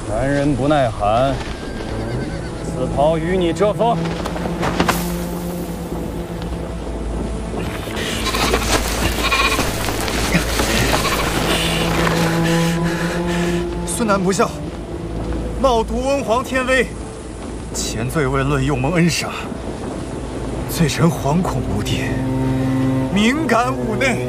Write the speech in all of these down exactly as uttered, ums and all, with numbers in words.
男人不耐寒，此袍与你遮风。 孙楠不孝，冒渎温皇天威，前罪未论，又蒙恩赏，罪臣惶恐无地，敏感五内。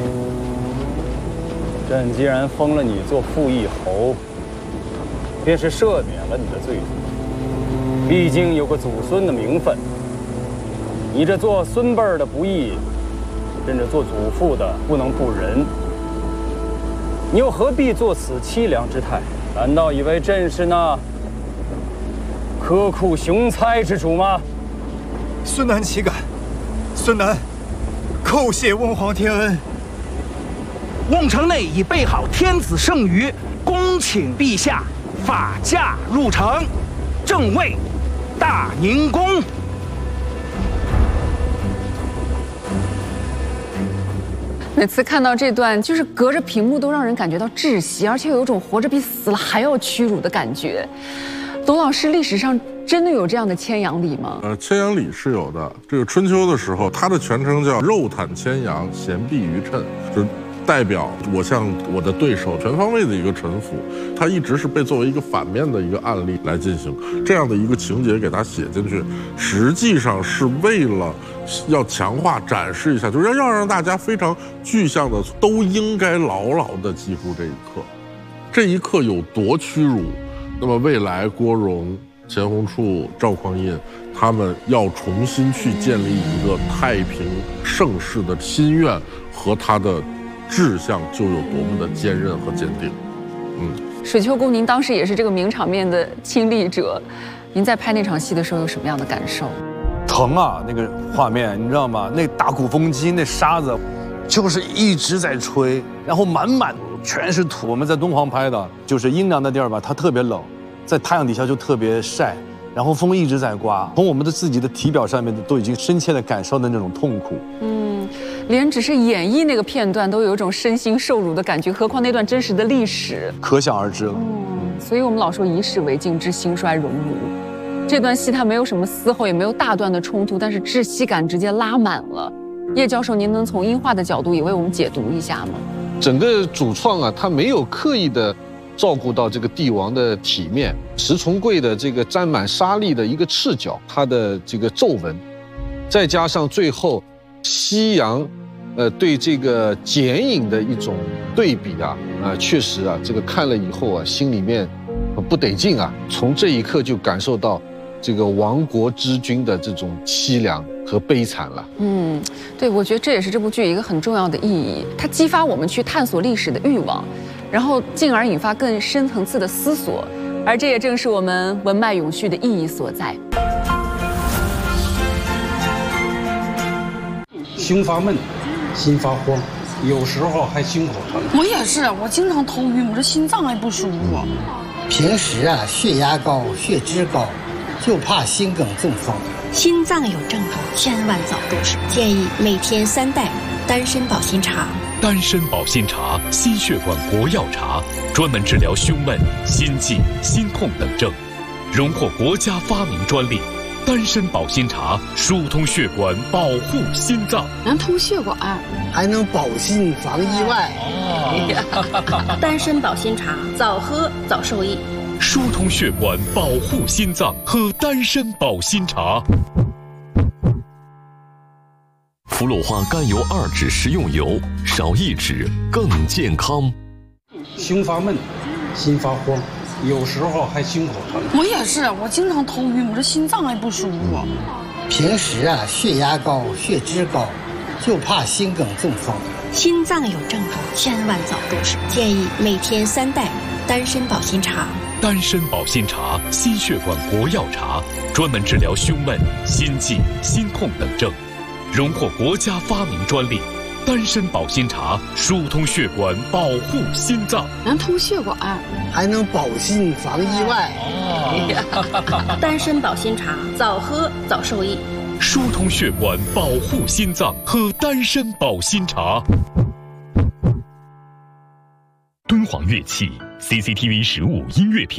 朕既然封了你做副议侯，便是赦免了你的罪责。毕竟有个祖孙的名分，你这做孙辈儿的不义，朕这做祖父的不能不仁。你又何必做此凄凉之态？难道以为朕是那苛酷雄猜之主吗？ 孙楠岂敢！孙楠叩谢温皇天恩。 瓮城内已备好天子圣舆，恭请陛下法驾入城，正位大宁宫。 每次看到这段，就是隔着屏幕都让人感觉到窒息，而且有一种活着比死了还要屈辱的感觉。董老师，历史上真的有这样的牵羊礼吗？ 呃，牵羊礼是有的。这个春秋的时候，它的全称叫肉袒牵羊，衔璧于谶，就是代表我向我的对手全方位的一个臣服。它一直是被作为一个反面的一个案例来进行这样的一个情节给它写进去，实际上是为了要强化展示一下，就是要让大家非常具象的都应该牢牢的记住这一刻，这一刻有多屈辱。那么未来郭荣、钱弘处、赵匡胤他们要重新去建立一个太平盛世的心愿和他的志向就有多么的坚韧和坚定。嗯， 水秋宫，您当时也是这个名场面的亲历者，您在拍那场戏的时候有什么样的感受？ 疼啊，那个画面你知道吗？那大鼓风机那沙子就是一直在吹，然后满满全是土。我们在敦煌拍的，就是阴凉的地儿吧，它特别冷，在太阳底下就特别晒，然后风一直在刮，从我们的自己的体表上面都已经深切的感受到那种痛苦。 嗯，连只是演绎那个片段都有一种身心受辱的感觉，何况那段真实的历史， 可想而知了。 嗯，所以我们老说以史为镜，知兴衰荣辱。这段戏它没有什么嘶吼，也没有大段的冲突，但是窒息感直接拉满了。叶教授，您能从音画的角度也为我们解读一下吗？ 整个主创啊，他没有刻意的照顾到这个帝王的体面，石重贵的这个沾满沙粒的一个赤脚，他的这个皱纹，再加上最后西洋，呃，对这个剪影的一种对比啊，啊、呃，确实啊，这个看了以后啊，心里面不得劲啊，从这一刻就感受到这个亡国之君的这种凄凉和悲惨了。嗯， 对，我觉得这也是这部剧一个很重要的意义，它激发我们去探索历史的欲望，然后进而引发更深层次的思索，而这也正是我们文脉永续的意义所在。 胸发闷，心发慌，有时候还心口疼。 我也是，我经常头晕，我这心脏还不舒服。 平时啊，血压高，血脂高，就怕心梗中风。 心脏有症状，千万早重视。建议每天三袋丹参保心茶。 丹参保心茶，心血管国药茶，专门治疗胸闷、心悸、心痛等症，荣获国家发明专利。丹参保心茶疏通血管，保护心脏， 能通血管， 还能保心防意外。 哦、丹参保心茶，早喝早受益。 疏通血管，保护心脏，喝丹参保心茶。 氟氯化甘油二酯食用油，少一酯更健康。 胸发闷，心发慌，有时候还心口疼。 我也是，我经常头晕，我这心脏还不舒服。 平时啊，血压高，血脂高，就怕心梗中风。 心脏有症状，千万早重视。建议每天三袋丹参保心茶。 丹参保心茶，心血管国药茶，专门治疗胸闷、心悸、心痛等症，荣获国家发明专利。丹参保心茶疏通血管，保护心脏， 能通血管， 还能保心防意外。 哦、丹参保心茶，早喝早受益。 疏通血管，保护心脏，喝丹参保心茶。敦煌乐器 C C T V 十五音乐频。